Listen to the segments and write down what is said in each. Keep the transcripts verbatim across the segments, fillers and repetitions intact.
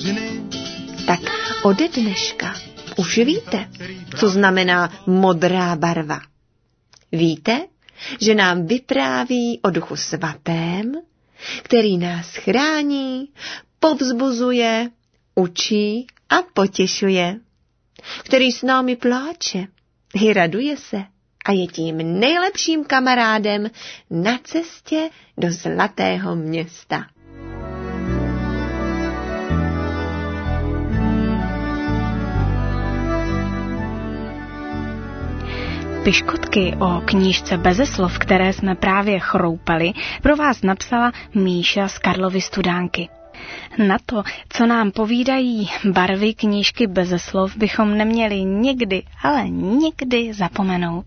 Tak ode dneška už víte, co znamená modrá barva. Víte, že nám vypráví o Duchu Svatém, který nás chrání, povzbuzuje, učí a potěšuje, který s námi pláče i raduje se a je tím nejlepším kamarádem na cestě do Zlatého města. Piškotky o knížce Beze slov, které jsme právě chroupali, pro vás napsala Míša z Karlovy Studánky. Na to, co nám povídají barvy knížky Beze slov, bychom neměli nikdy, ale nikdy zapomenout.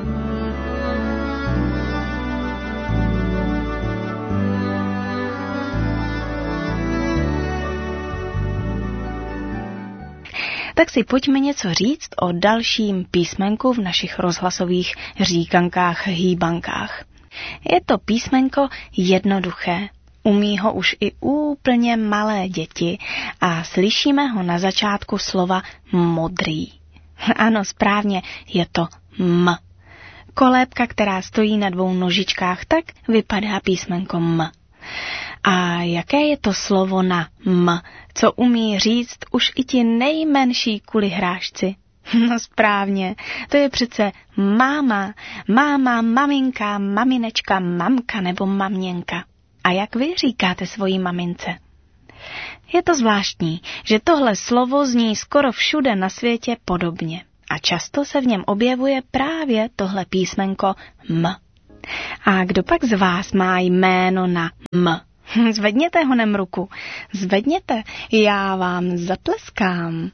Tak si pojďme něco říct o dalším písmenku v našich rozhlasových říkankách, hýbankách. Je to písmenko jednoduché. Umí ho už i úplně malé děti a slyšíme ho na začátku slova modrý. Ano, správně, je to M. Kolébka, která stojí na dvou nožičkách, tak vypadá písmenko M. A jaké je to slovo na M, co umí říct už i ti nejmenší kulihrášci? No správně, to je přece máma, máma, maminka, maminečka, mamka nebo maměnka. A jak vy říkáte svojí mamince? Je to zvláštní, že tohle slovo zní skoro všude na světě podobně. A často se v něm objevuje právě tohle písmenko M. A kdo pak z vás má jméno na M? Zvedněte honem ruku. Zvedněte, já vám zatleskám.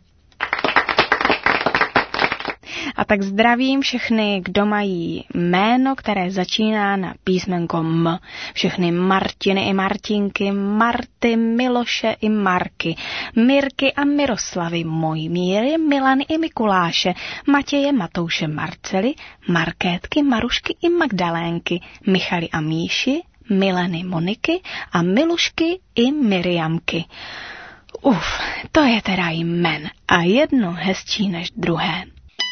A tak zdravím všechny, kdo mají jméno, které začíná na písmenko M. Všechny Martiny i Martinky, Marty, Miloše i Marky, Mirky a Miroslavy, Mojmíry, Milany i Mikuláše, Matěje, Matouše, Marcely, Markétky, Marušky i Magdalénky, Michaly a Míši, Mileny, Moniky a Milušky i Miriamky. Uf, to je teda jmen a jedno hezčí než druhé.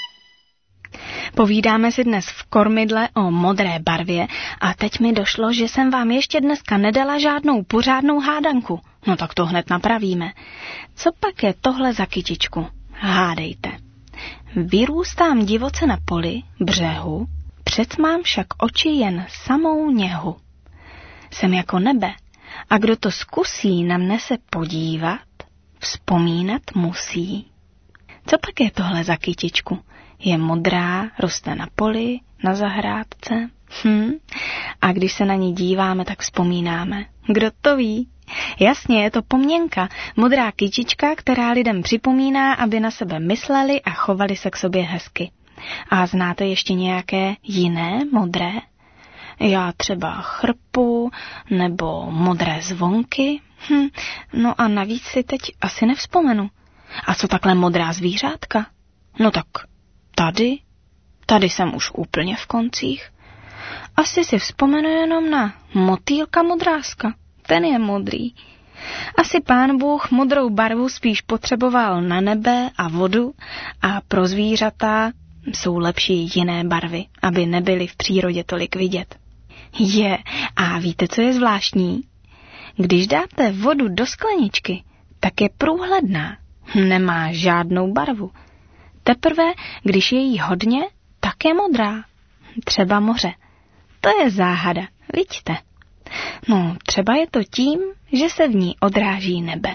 Povídáme si dnes v kormidle o modré barvě a teď mi došlo, že jsem vám ještě dneska nedala žádnou pořádnou hádanku. No tak to hned napravíme. Co pak je tohle za kytičku? Hádejte. Vyrůstám divoce na poli, břehu, přec mám však oči jen samou něhu. Jsem jako nebe a kdo to zkusí na mne se podívat, vzpomínat musí. Co pak je tohle za kytičku? Je modrá, roste na poli, na zahrádce. Hm. A když se na ní díváme, tak vzpomínáme. Kdo to ví? Jasně, je to pomněnka, modrá kytička, která lidem připomíná, aby na sebe mysleli a chovali se k sobě hezky. A znáte ještě nějaké jiné modré? Já třeba chrpu nebo modré zvonky. Hm. No a navíc si teď asi nevzpomenu. A co takhle modrá zvířátka? No tak tady, tady jsem už úplně v koncích. Asi si vzpomenu jenom na motýlka modráska. Ten je modrý. Asi Pán Bůh modrou barvu spíš potřeboval na nebe a vodu a pro zvířata jsou lepší jiné barvy, aby nebyly v přírodě tolik vidět. Je, a víte, co je zvláštní? Když dáte vodu do skleničky, tak je průhledná, nemá žádnou barvu. Teprve, když je jí hodně, tak je modrá. Třeba moře. To je záhada, vidíte? No, třeba je to tím, že se v ní odráží nebe.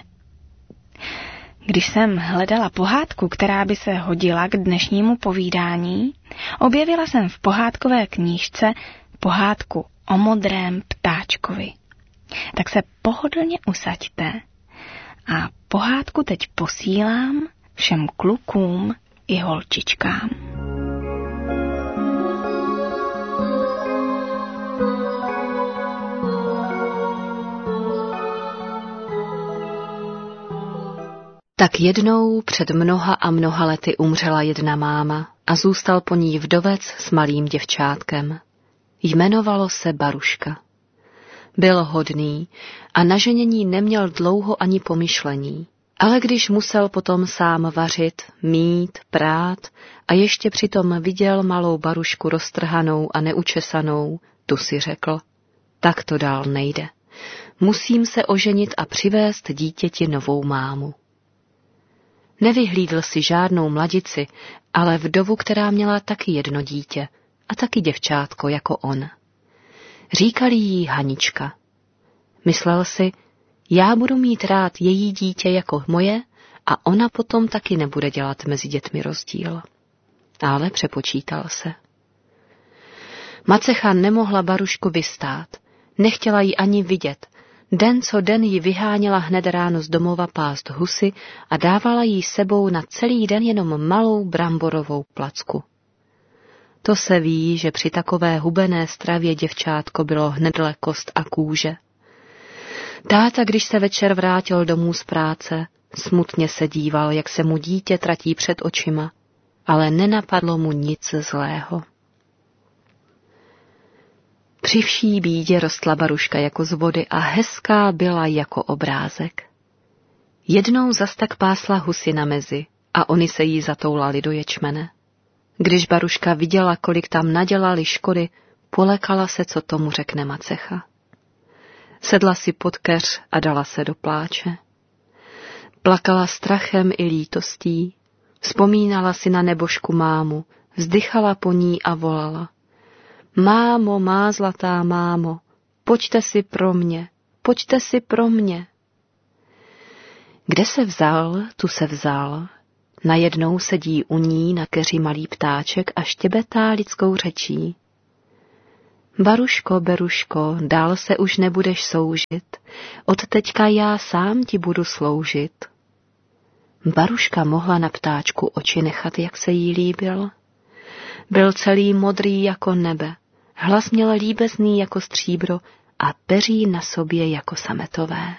Když jsem hledala pohádku, která by se hodila k dnešnímu povídání, objevila jsem v pohádkové knížce pohádku o modrém ptáčkovi. Tak se pohodlně usaďte a pohádku teď posílám všem klukům i holčičkám. Tak jednou před mnoha a mnoha lety umřela jedna máma a zůstal po ní vdovec s malým děvčátkem. Jmenovalo se Baruška. Byl hodný a na ženění neměl dlouho ani pomyšlení Ale když musel potom sám vařit, mít, prát a ještě přitom viděl malou Barušku roztrhanou a neučesanou, tu si řekl, tak to dál nejde. Musím se oženit a přivést dítěti novou mámu. Nevyhlídl si žádnou mladici, ale vdovu, která měla taky jedno dítě a taky děvčátko jako on. Říkali jí Hanička. Myslel si, já budu mít rád její dítě jako moje a ona potom taky nebude dělat mezi dětmi rozdíl. Ale přepočítal se. Macecha nemohla Barušku vystát, nechtěla ji ani vidět. Den co den ji vyháněla hned ráno z domova pást husy a dávala jí sebou na celý den jenom malou bramborovou placku. To se ví, že při takové hubené stravě děvčátko bylo hnedle kost a kůže. Táta, když se večer vrátil domů z práce, smutně se díval, jak se mu dítě tratí před očima, ale nenapadlo mu nic zlého. Při vší bídě rostla Baruška jako z vody a hezká byla jako obrázek. Jednou zas tak pásla husy na mezi a oni se jí zatoulali do ječmene. Když Baruška viděla, kolik tam nadělali škody, polekala se, co tomu řekne macecha. Sedla si pod keř a dala se do pláče. Plakala strachem i lítostí, vzpomínala si na nebožku mámu, vzdychala po ní a volala. Mámo, má zlatá mámo, pojďte si pro mě, pojďte si pro mě. Kde se vzal, tu se vzal. Najednou sedí u ní na keři malý ptáček a štěbetá lidskou řečí. Baruško, Beruško, dál se už nebudeš soužit, od teďka já sám ti budu sloužit. Baruška mohla na ptáčku oči nechat, jak se jí líbil. Byl celý modrý jako nebe, hlas měl líbezný jako stříbro a peří na sobě jako sametové.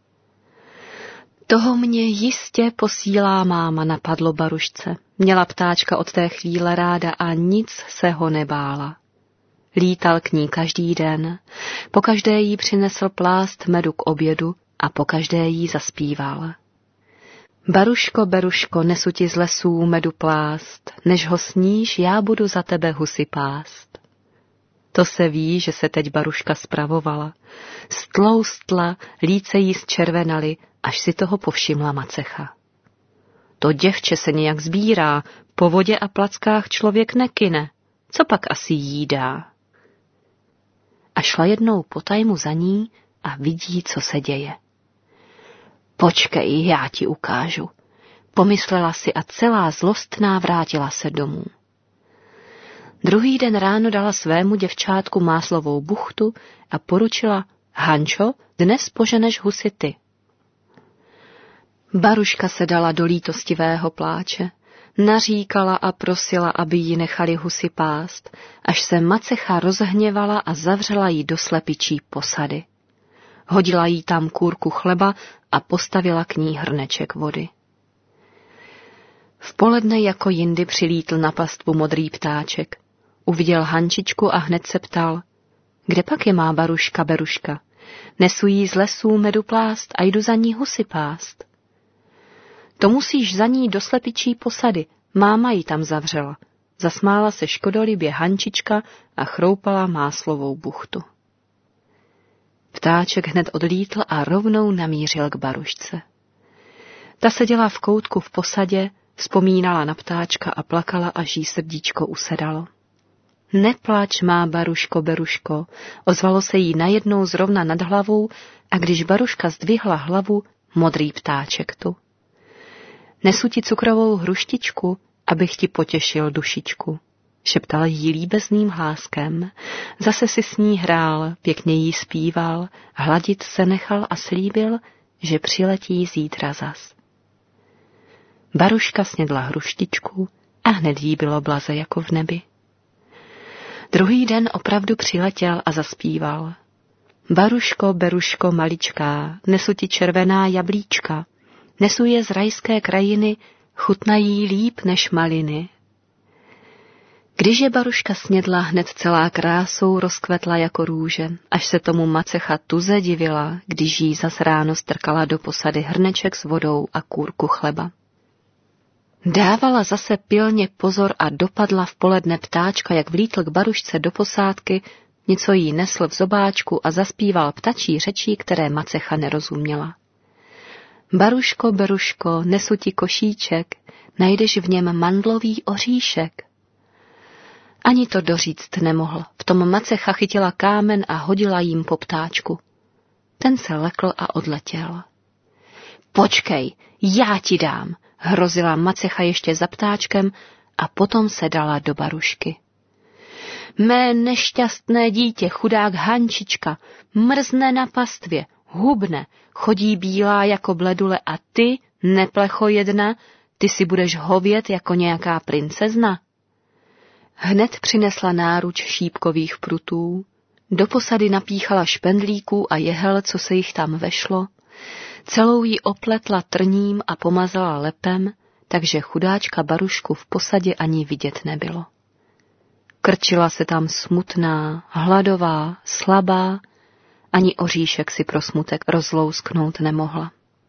Toho mě jistě posílá máma, napadlo Barušce. Měla ptáčka od té chvíle ráda a nic se ho nebála. Lítal k ní každý den, pokaždé jí přinesl plást medu k obědu a pokaždé jí zaspíval. Baruško, Beruško, nesu ti z lesů medu plást, než ho sníš, já budu za tebe husy pást. To se ví, že se teď Baruška spravovala. Stloustla, líce jí zčervenaly, až si toho povšimla macecha. To děvče se nějak sbírá, po vodě a plackách člověk nekyne, co pak asi jí dá? A šla jednou po tajmu za ní a vidí, co se děje. Počkej, já ti ukážu, pomyslela si a celá zlostná vrátila se domů. Druhý den ráno dala svému děvčátku máslovou buchtu a poručila, Hančo, dnes poženeš husy ty. Baruška se dala do lítostivého pláče, naříkala a prosila, aby ji nechali husy pást, až se macecha rozhněvala a zavřela jí do slepičí posady. Hodila jí tam kůrku chleba a postavila k ní hrneček vody. V poledne jako jindy přilítl na pastvu modrý ptáček. Uviděl Hančičku a hned se ptal, kde pak je má Baruška, Beruška? Nesu jí z lesů medu plást a jdu za ní husy pást. To musíš za ní do slepičí posady, máma ji tam zavřela. Zasmála se škodolibě Hančička a chroupala máslovou buchtu. Ptáček hned odlítl a rovnou namířil k Barušce. Ta seděla v koutku v posadě, vzpomínala na ptáčka a plakala, až jí srdíčko usedalo. Neplač, má Baruško, Beruško, ozvalo se jí najednou zrovna nad hlavou a když Baruška zdvihla hlavu, modrý ptáček tu. Nesu ti cukrovou hruštičku, abych ti potěšil dušičku, šeptal jí líbezným hláskem. Zase si s ní hrál, pěkně jí zpíval, hladit se nechal a slíbil, že přiletí zítra zas. Baruška snědla hruštičku a hned jí bylo blaze jako v nebi. Druhý den opravdu přiletěl a zaspíval. Baruško, Beruško, maličká, nesu ti červená jablíčka, nesu je z rajské krajiny, chutnají líp než maliny. Když je Baruška snědla, hned celá krásou rozkvetla jako růže, až se tomu macecha tuze divila, když jí zas ráno strkala do posady hrneček s vodou a kůrku chleba. Dávala zase pilně pozor a dopadla v poledne ptáčka, jak vlítl k Barušce do posádky, něco jí nesl v zobáčku a zaspíval ptačí řečí, které macecha nerozuměla. Baruško, Beruško, nesu ti košíček, najdeš v něm mandlový oříšek. Ani to doříct nemohl, v tom macecha chytila kámen a hodila jim po ptáčku. Ten se lekl a odletěl. Počkej, já ti dám, hrozila macecha ještě za ptáčkem a potom se dala do Barušky. Mé nešťastné dítě, chudák Hančička, mrzne na pastvě, hubne, chodí bílá jako bledule a ty, neplecho jedna, ty si budeš hovět jako nějaká princezna. Hned přinesla náruč šípkových prutů, do posady napíchala špendlíků a jehel, co se jich tam vešlo, celou ji opletla trním a pomazala lepem, takže chudáčka Barušku v posadě ani vidět nebylo. Krčila se tam smutná, hladová, slabá, ani oříšek si pro smutek rozlousknout nemohla.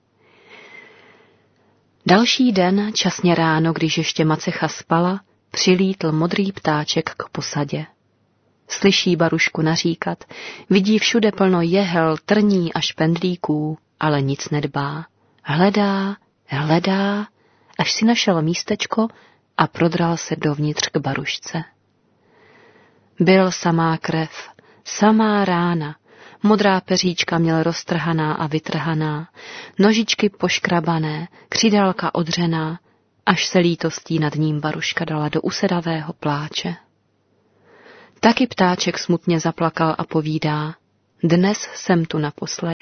Další den, časně ráno, když ještě macecha spala, přilítl modrý ptáček k posadě. Slyší Barušku naříkat, vidí všude plno jehel, trní a špendlíků, ale nic nedbá. Hledá, hledá, až si našel místečko a prodral se dovnitř k Barušce. Byl samá krev, samá rána, modrá peříčka měl roztrhaná a vytrhaná, nožičky poškrabané, křídélka odřená, až se lítostí nad ním Baruška dala do usedavého pláče. Taky ptáček smutně zaplakal a povídá, dnes jsem tu naposledy.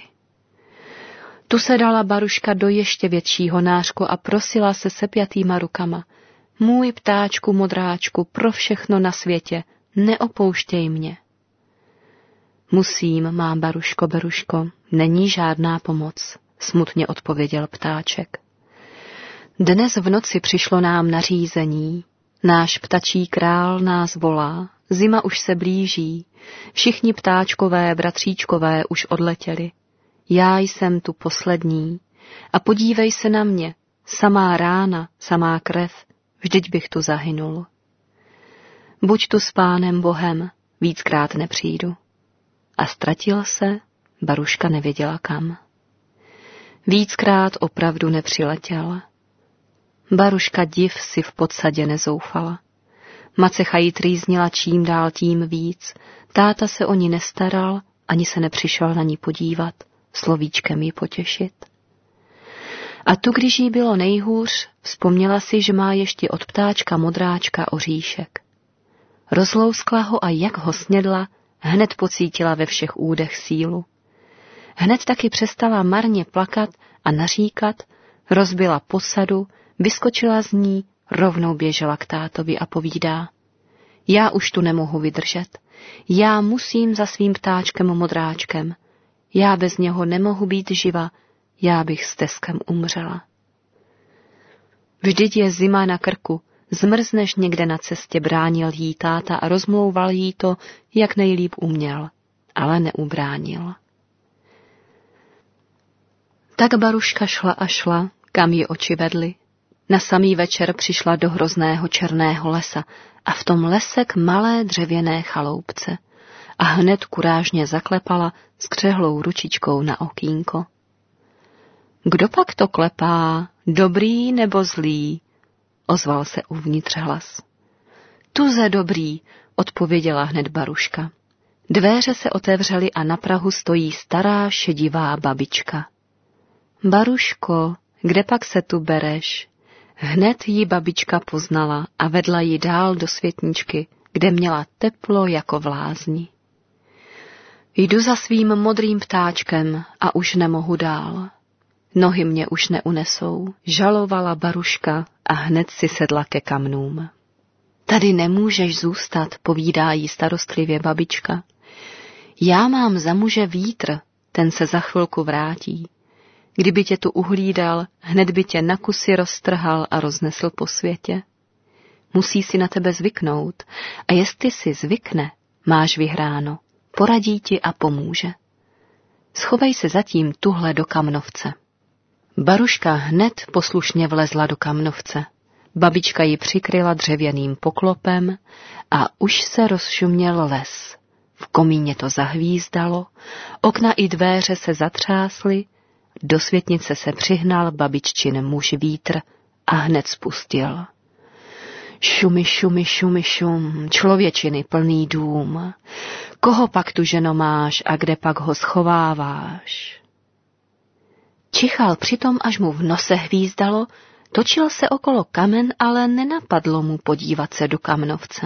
Tu se dala Baruška do ještě většího nářku a prosila se sepjatýma rukama, můj ptáčku modráčku, pro všechno na světě, neopouštěj mě. Musím, má Baruško, Beruško, není žádná pomoc, smutně odpověděl ptáček. Dnes v noci přišlo nám nařízení, náš ptačí král nás volá, zima už se blíží, všichni ptáčkové, bratříčkové už odletěli. Já jsem tu poslední a podívej se na mě, samá rána, samá krev, vždyť bych tu zahynul. Buď tu s pánem Bohem, víckrát nepřijdu. A ztratil se, Baruška nevěděla kam. Víckrát opravdu nepřiletěl. Baruška div si v podsadě nezoufala. Macecha jí trýznila čím dál tím víc, táta se o ní nestaral, ani se nepřišel na ní podívat, slovíčkem ji potěšit. A tu, když jí bylo nejhůř, vzpomněla si, že má ještě od ptáčka modráčka oříšek. Rozlouskla ho a jak ho snědla, hned pocítila ve všech údech sílu. Hned taky přestala marně plakat a naříkat, rozbila posadu, vyskočila z ní, rovnou běžela k tátovi a povídá. Já už tu nemohu vydržet. Já musím za svým ptáčkem modráčkem. Já bez něho nemohu být živa, já bych s teskem umřela. Vždyť je zima na krku, zmrzneš někde na cestě, bránil jí táta a rozmlouval jí to, jak nejlíp uměl, ale neubránil. Tak Baruška šla a šla, kam ji oči vedly. Na samý večer přišla do hrozného černého lesa a v tom lese k malé dřevěné chaloupce a hned kurážně zaklepala s křehlou ručičkou na okýnko. Kdo pak to klepá, dobrý nebo zlý? Ozval se uvnitř hlas. Tuze dobrý, odpověděla hned Baruška. Dvéře se otevřely a na prahu stojí stará šedivá babička. Baruško, kde pak se tu bereš? Hned jí babička poznala a vedla ji dál do světničky, kde měla teplo jako v lázni. Jdu za svým modrým ptáčkem a už nemohu dál. Nohy mě už neunesou, žalovala Baruška a hned si sedla ke kamnům. Tady nemůžeš zůstat, povídá jí starostlivě babička. Já mám za muže vítr, ten se za chvilku vrátí. Kdyby tě tu uhlídal, hned by tě na kusy roztrhal a roznesl po světě. Musí si na tebe zvyknout a jestli si zvykne, máš vyhráno. Poradí ti a pomůže. Schovej se zatím tuhle do kamnovce. Baruška hned poslušně vlezla do kamnovce. Babička ji přikryla dřevěným poklopem a už se rozšuměl les. V komíně to zahvízdalo, okna i dvéře se zatřásly, do světnice se přihnal babiččin muž vítr a hned spustil. Šumi, šumi, šumi, šum, člověčiny plný dům. Koho pak tu, ženo, máš a kde pak ho schováváš? Čichal přitom, až mu v nose hvízdalo, točil se okolo kamen, ale nenapadlo mu podívat se do kamnovce.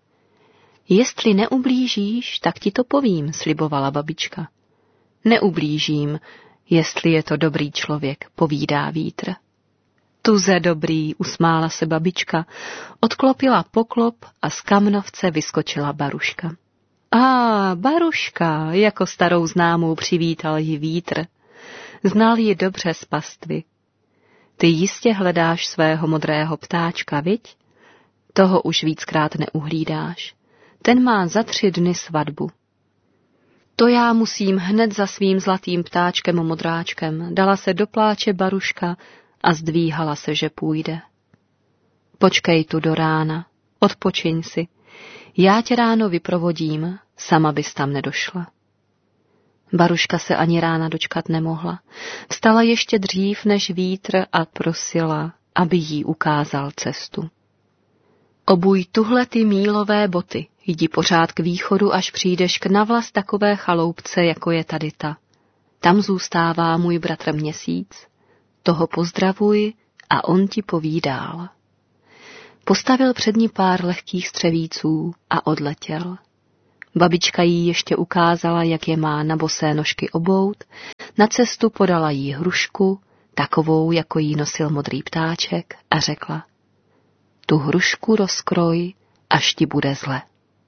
Jestli neublížíš, tak ti to povím, slibovala babička. Neublížím, jestli je to dobrý člověk, povídá vítr. Tuze dobrý, usmála se babička, odklopila poklop a z kamnovce vyskočila Baruška. A Baruška, jako starou známou přivítal ji vítr. Znal ji dobře z pastvy. Ty jistě hledáš svého modrého ptáčka, viď? Toho už víckrát neuhlídáš. Ten má za tři dny svatbu. To já musím hned za svým zlatým ptáčkem modráčkem, dala se do pláče Baruška a zdvíhala se, že půjde. Počkej tu do rána, odpočiň si. Já tě ráno vyprovodím, sama bys tam nedošla. Baruška se ani rána dočkat nemohla. Vstala ještě dřív než vítr a prosila, aby jí ukázal cestu. Obuj tuhle ty mílové boty, jdi pořád k východu, až přijdeš k navlas takové chaloupce, jako je tady ta. Tam zůstává můj bratr Měsíc. Toho pozdravuj a on ti povídál. Postavil před ní pár lehkých střevíců a odletěl. Babička jí ještě ukázala, jak je má na bosé nožky obout, na cestu podala jí hrušku, takovou, jako jí nosil modrý ptáček, a řekla: tu hrušku rozkroj, až ti bude zle.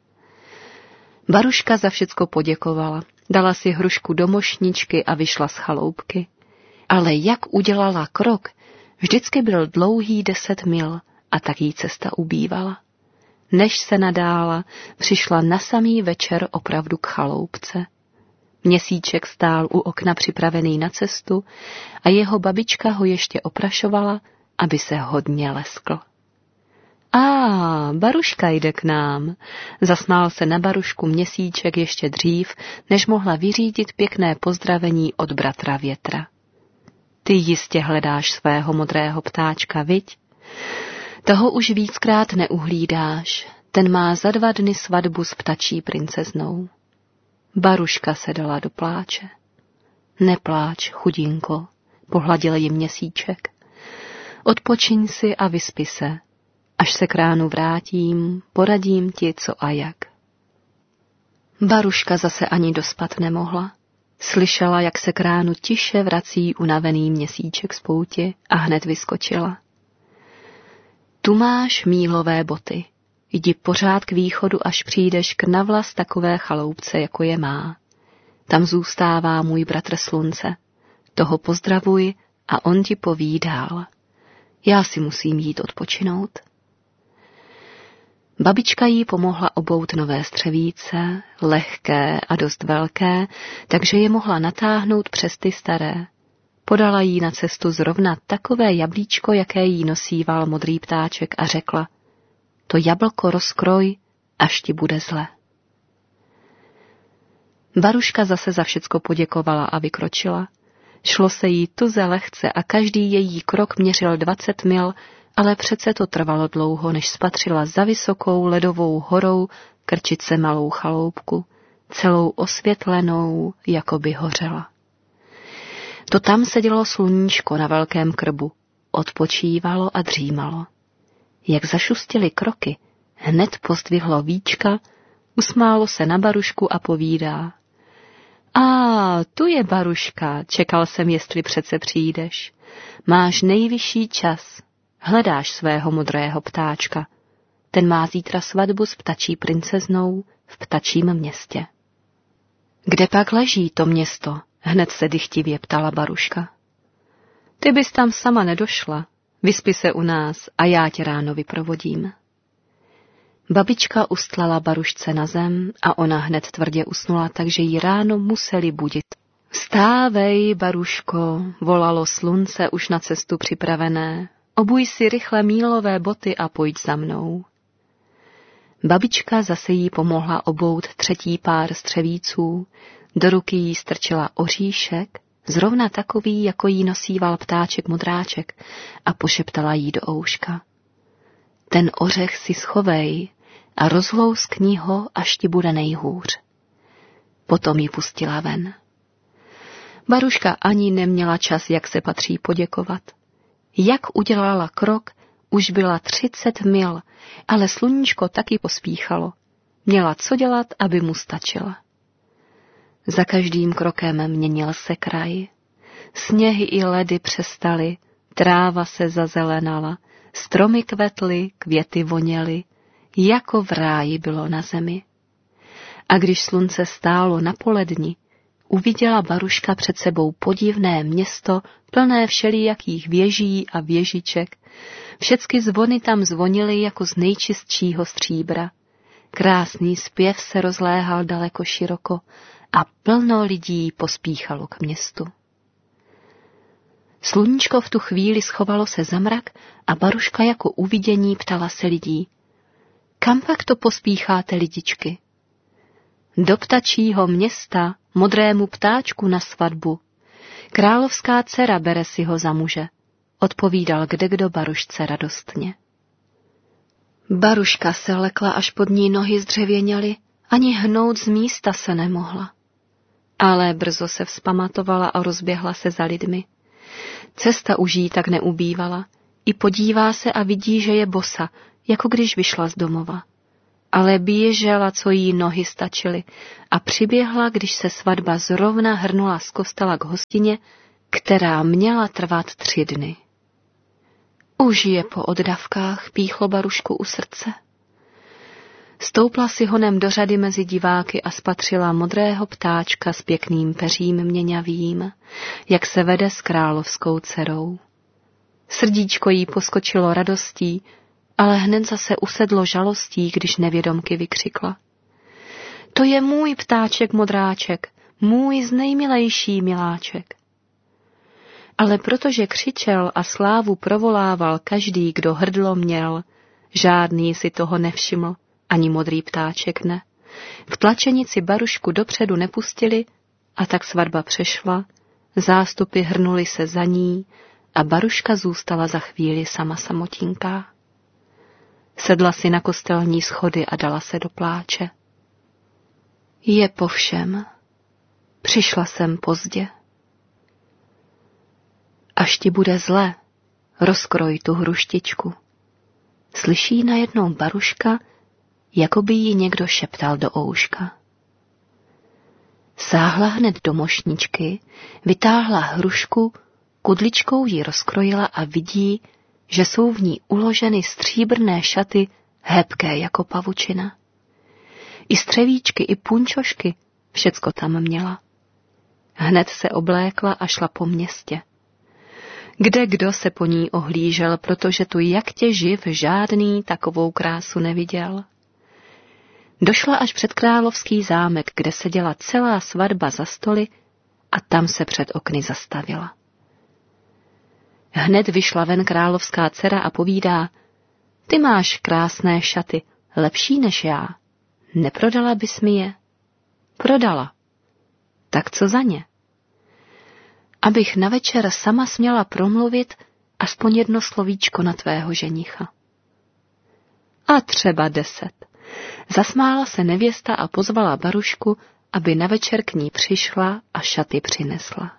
Baruška za všecko poděkovala, dala si hrušku do mošničky a vyšla z chaloupky. Ale jak udělala krok, vždycky byl dlouhý deset mil a tak jí cesta ubývala. Než se nadála, přišla na samý večer opravdu k chaloupce. Měsíček stál u okna připravený na cestu a jeho babička ho ještě oprašovala, aby se hodně leskl. A Baruška jde k nám, zasmál se na Barušku Měsíček ještě dřív, než mohla vyřídit pěkné pozdravení od bratra Větra. Ty jistě hledáš svého modrého ptáčka, viď? Toho už víckrát neuhlídáš, ten má za dva dny svatbu s ptačí princeznou. Baruška se dala do pláče. Nepláč, chudinko, pohladil ji Měsíček. Odpočiň si a vyspi se. Až se k ránu vrátím, poradím ti, co a jak. Baruška zase ani dospat nemohla. Slyšela, jak se k ránu tiše vrací unavený Měsíček z pouti a hned vyskočila. Tu máš mílové boty. Jdi pořád k východu, až přijdeš k navlas takové chaloupce, jako je má. Tam zůstává můj bratr Slunce. Toho pozdravuj a on ti poví dál. Já si musím jít odpočinout. Babička jí pomohla obout nové střevíce, lehké a dost velké, takže je mohla natáhnout přes ty staré. Podala jí na cestu zrovna takové jablíčko, jaké jí nosíval modrý ptáček, a řekla: to jablko rozkroj, až ti bude zle. Baruška zase za všecko poděkovala a vykročila. Šlo se jí tuze lehce a každý její krok měřil dvacet mil, ale přece to trvalo dlouho, než spatřila za vysokou ledovou horou Krčice malou chaloupku, celou osvětlenou, jako by hořela. To tam sedělo sluníčko na velkém krbu, odpočívalo a dřímalo. Jak zašustily kroky, hned pozdvihlo víčka, usmálo se na Barušku a povídá: A, tu je Baruška, čekal jsem, jestli přece přijdeš. Máš nejvyšší čas, hledáš svého modrého ptáčka. Ten má zítra svatbu s ptačí princeznou v ptačím městě. Kde pak leží to město? Hned se dychtivě ptala Baruška. Ty bys tam sama nedošla, vyspi se u nás a já tě ráno vyprovodím. Babička ustlala Barušce na zem a ona hned tvrdě usnula, takže ji ráno museli budit. Vstávej, Baruško, volalo slunce už na cestu připravené. Obuj si rychle mílové boty a pojď za mnou. Babička zase jí pomohla obout třetí pár střevíců, do ruky jí strčila oříšek, zrovna takový, jako jí nosíval ptáček modráček, a pošeptala jí do ouška. Ten ořech si schovej a rozlouskni ho, až ti bude nejhůř. Potom ji pustila ven. Baruška ani neměla čas, jak se patří, poděkovat. Jak udělala krok, už byla třicet mil, ale sluníčko taky pospíchalo. Měla co dělat, aby mu stačila. Za každým krokem měnil se kraj. Sněhy i ledy přestaly, tráva se zazelenala, stromy kvetly, květy voněly, jako v ráji bylo na zemi. A když slunce stálo na poledni, uviděla Baruška před sebou podivné město, plné všelijakých věží a věžiček. Všecky zvony tam zvonily jako z nejčistšího stříbra. Krásný zpěv se rozléhal daleko široko a plno lidí pospíchalo k městu. Sluníčko v tu chvíli schovalo se za mrak a Baruška jako uvidění ptala se lidí. Kam pak to pospícháte, lidičky? Do ptačího města, modrému ptáčku na svatbu. Královská dcera bere si ho za muže, odpovídal kdekdo Barušce radostně. Baruška se lekla, až pod ní nohy zdřevěněly, ani hnout z místa se nemohla. Ale brzo se vzpamatovala a rozběhla se za lidmi. Cesta už jí tak neubývala, i podívá se a vidí, že je bosa, jako když vyšla z domova. Ale běžela, co jí nohy stačily, a přiběhla, když se svatba zrovna hrnula z kostela k hostině, která měla trvat tři dny. Už je po oddavkách, píchlo Barušku u srdce. Stoupla si honem do řady mezi diváky a spatřila modrého ptáčka s pěkným peřím měňavým, jak se vede s královskou dcerou. Srdíčko jí poskočilo radostí, ale hned zase usedlo žalostí, když nevědomky vykřikla. To je můj ptáček modráček, můj znejmilejší miláček. Ale protože křičel a slávu provolával každý, kdo hrdlo měl, žádný si toho nevšiml, ani modrý ptáček ne. V tlačenici Barušku dopředu nepustili a tak svatba přešla, zástupy hrnuly se za ní a Baruška zůstala za chvíli sama samotinká. Sedla si na kostelní schody a dala se do pláče. Je po všem. Přišla jsem pozdě. Až ti bude zle, rozkroj tu hruštičku. Slyší najednou Baruška, jako by jí někdo šeptal do ouška. Sáhla hned do mošničky, vytáhla hrušku, kudličkou ji rozkrojila a vidí, že jsou v ní uloženy stříbrné šaty, hebké jako pavučina. I střevíčky, i punčošky, všecko tam měla. Hned se oblékla a šla po městě. Kde kdo se po ní ohlížel, protože tu jak tě živ žádný takovou krásu neviděl. Došla až před královský zámek, kde seděla celá svatba za stoly a tam se před okny zastavila. Hned vyšla ven královská dcera a povídá, ty máš krásné šaty, lepší než já. Neprodala bys mi je? Prodala. Tak co za ně? Abych na večer sama směla promluvit aspoň jedno slovíčko na tvého ženicha. A třeba deset. Zasmála se nevěsta a pozvala Barušku, aby na večer k ní přišla a šaty přinesla.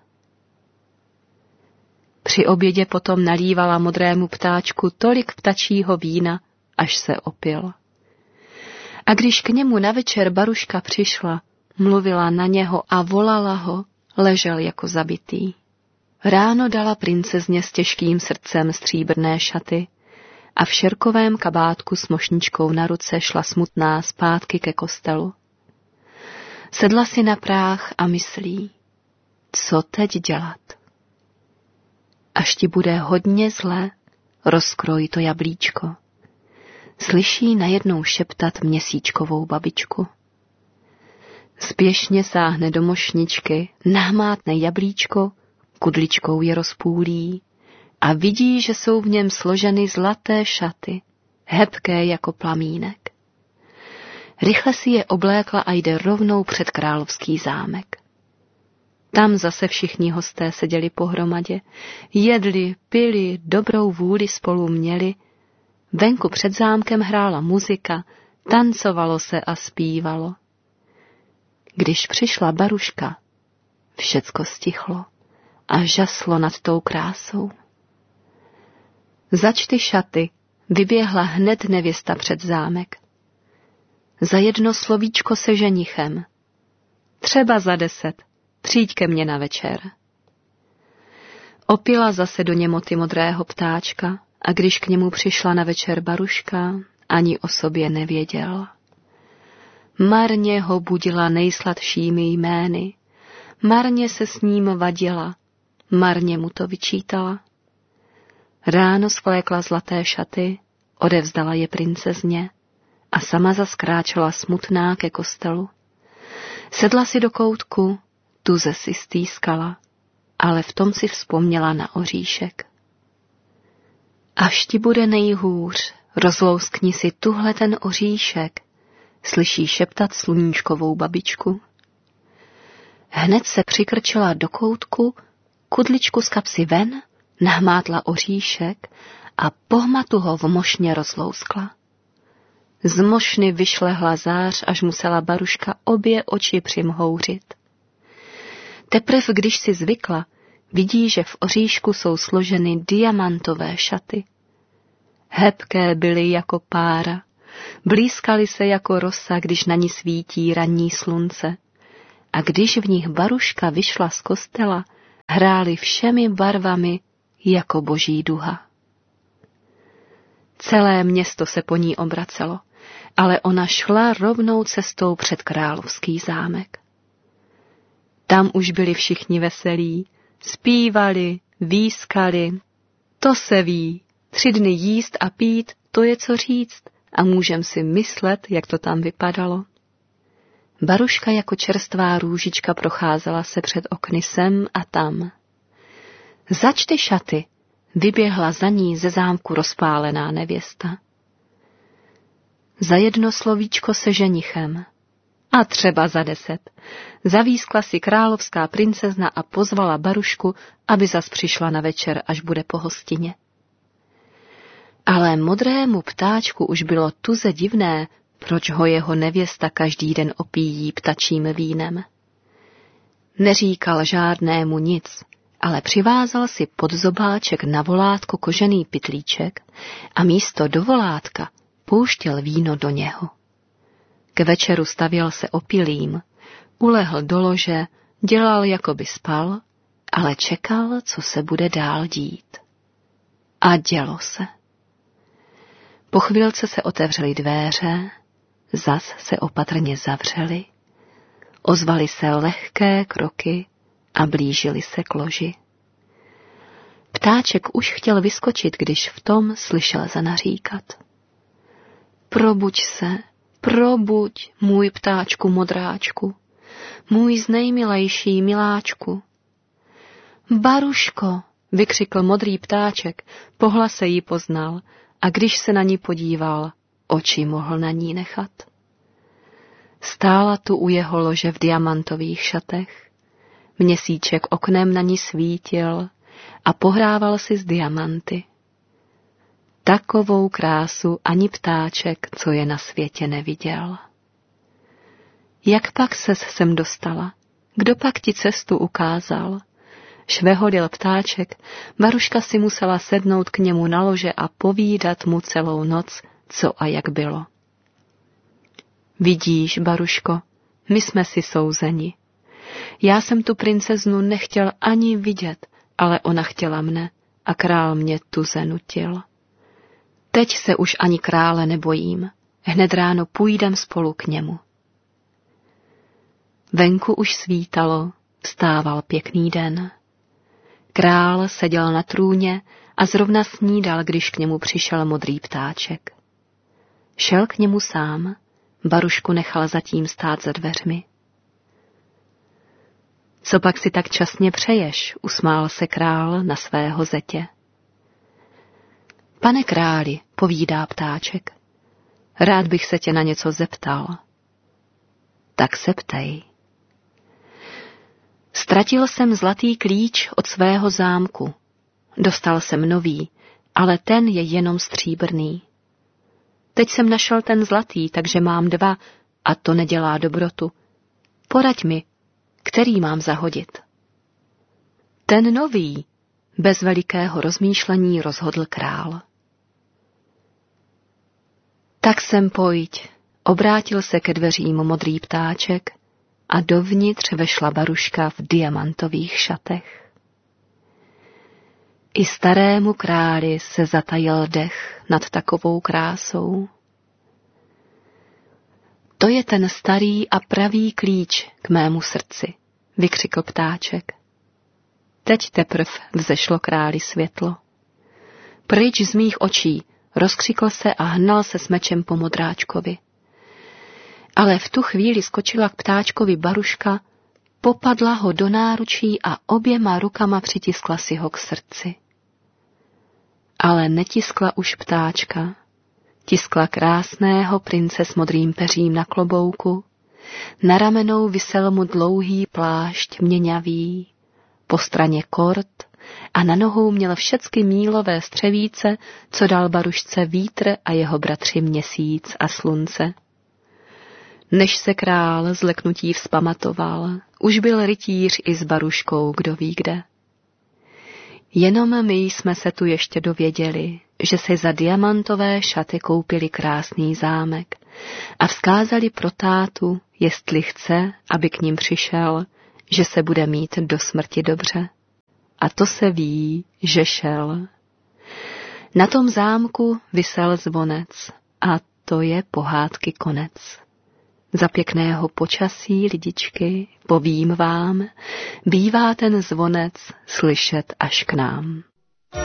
Při obědě potom nalívala modrému ptáčku tolik ptačího vína, až se opil. A když k němu na večer Baruška přišla, mluvila na něho a volala ho, ležel jako zabitý. Ráno dala princezně s těžkým srdcem stříbrné šaty a v šerkovém kabátku s mošničkou na ruce šla smutná zpátky ke kostelu. Sedla si na práh a myslí, co teď dělat. Až ti bude hodně zle, rozkroj to jablíčko. slyší najednou šeptat měsíčkovou babičku. Spěšně sáhne do mošničky, nahmátne jablíčko, kudličkou je rozpůlí a vidí, že jsou v něm složeny zlaté šaty, hebké jako plamínek. Rychle si je oblékla a jde rovnou před královský zámek. Tam zase všichni hosté seděli pohromadě, jedli, pili, dobrou vůli spolu měli. Venku před zámkem hrála muzika, tancovalo se a zpívalo. Když přišla Baruška, všecko stichlo a žaslo nad tou krásou. Zač ty šaty vyběhla hned nevěsta před zámek. Za jedno slovíčko se ženichem. Třeba za deset, přijď ke mně na večer. Opila zase do němoty modrého ptáčka a když k němu přišla na večer Baruška, ani o sobě nevěděl. Marně ho budila nejsladšími jmény, marně se s ním vadila, marně mu to vyčítala. Ráno svlékla zlaté šaty, odevzdala je princezně a sama zaskráčela smutná ke kostelu. Sedla si do koutku, tuze si stýskala, ale v tom si vzpomněla na oříšek. Až ti bude nejhůř, rozlouskni si tuhle ten oříšek, slyší šeptat sluníčkovou babičku. Hned se přikrčila do koutku, kudličku z kapsy ven, nahmátla oříšek a pohmatu ho v mošně rozlouskla. Z mošny vyšlehla zář, až musela Baruška obě oči přimhouřit. Teprv když si zvykla, vidí, že v oříšku jsou složeny diamantové šaty. Hebké byly jako pára, blýskaly se jako rosa, když na ní svítí ranní slunce. A když v nich Baruška vyšla z kostela, hrály všemi barvami jako boží duha. Celé město se po ní obracelo, ale ona šla rovnou cestou před královský zámek. Tam už byli všichni veselí, zpívali, výskali. To se ví, tři dny jíst a pít, to je co říct a můžem si myslet, jak to tam vypadalo. Baruška jako čerstvá růžička procházela se před okny sem a tam. Zač ty šaty, vyběhla za ní ze zámku rozpálená nevěsta. Za jedno slovíčko se ženichem. A třeba za deset. Zavískla si královská princezna a pozvala Barušku, aby zas přišla na večer, až bude po hostině. Ale modrému ptáčku už bylo tuze divné, proč ho jeho nevěsta každý den opíjí ptačím vínem. Neříkal žádnému nic, ale přivázal si pod zobáček na volátko kožený pytlíček a místo do volátka pouštěl víno do něho. K večeru stavěl se opilým, ulehl do lože, dělal, jako by spal, ale čekal, co se bude dál dít. A dělo se. Po chvilce se otevřely dvéře, zas se opatrně zavřely, ozvaly se lehké kroky a blížili se k loži. Ptáček už chtěl vyskočit, když v tom slyšel zanaříkat. Probuď se, probuď, můj ptáčku modráčku, můj znejmilejší miláčku. Baruško, vykřikl modrý ptáček, po hlase ji poznal a když se na ní podíval, oči mohl na ní nechat. Stála tu u jeho lože v diamantových šatech, měsíček oknem na ní svítil a pohrával si s diamanty. Takovou krásu ani ptáček, co je na světě, neviděl. Jak pak ses sem dostala? Kdo pak ti cestu ukázal? Švehodil ptáček, Baruška si musela sednout k němu na lože a povídat mu celou noc, co a jak bylo. Vidíš, Baruško, my jsme si souzeni. Já jsem tu princeznu nechtěl ani vidět, ale ona chtěla mne a král mě tuze nutil. Teď se už ani krále nebojím, hned ráno půjdem spolu k němu. Venku už svítalo, vstával pěkný den. Král seděl na trůně a zrovna snídal, když k němu přišel modrý ptáček. Šel k němu sám, Barušku nechal zatím stát za dveřmi. Co pak si tak časně přeješ, usmál se král na svého zetě. Pane králi, povídá ptáček, rád bych se tě na něco zeptal. Tak se ptej. Ztratil jsem zlatý klíč od svého zámku. Dostal jsem nový, ale ten je jenom stříbrný. Teď jsem našel ten zlatý, takže mám dva a to nedělá dobrotu. Poraď mi, který mám zahodit. Ten nový, bez velikého rozmýšlení rozhodl král. Tak sem pojď, obrátil se ke dveřím modrý ptáček a dovnitř vešla Baruška v diamantových šatech. I starému králi se zatajil dech nad takovou krásou. To je ten starý a pravý klíč k mému srdci, vykřikl ptáček. Teď teprv vzešlo králi světlo. Pryč z mých očí, rozkřikl se a hnal se s mečem po modráčkovi. Ale v tu chvíli skočila k ptáčkovi Baruška, popadla ho do náručí a oběma rukama přitiskla si ho k srdci. Ale netiskla už ptáčka, tiskla krásného prince s modrým peřím na klobouku, na ramenou visel mu dlouhý plášť měňavý, po straně kort a na nohou měl všecky mílové střevíce, co dal Barušce vítr a jeho bratři měsíc a slunce. Než se král z leknutí vzpamatoval, už byl rytíř i s Baruškou kdo ví kde. Jenom my jsme se tu ještě dověděli, že si za diamantové šaty koupili krásný zámek a vzkázali pro tátu, jestli chce, aby k ním přišel, že se bude mít do smrti dobře. A to se ví, že šel. Na tom zámku visel zvonec a to je pohádky konec. Za pěkného počasí, lidičky, povím vám, bývá ten zvonec slyšet až k nám.